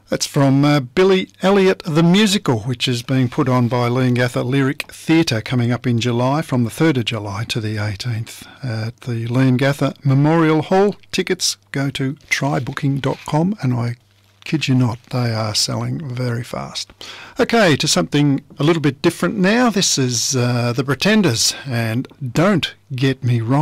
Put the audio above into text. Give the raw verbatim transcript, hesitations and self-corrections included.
That's from uh, Billy Elliot the Musical, which is being put on by Leongatha Lyric Theatre, coming up in July, from the third of July to the eighteenth at the Leongatha Memorial Hall. Tickets go to try booking dot com, and I kid you not, they are selling very fast. Okay, to something a little bit different now. This is uh, The Pretenders, and Don't Get Me Wrong.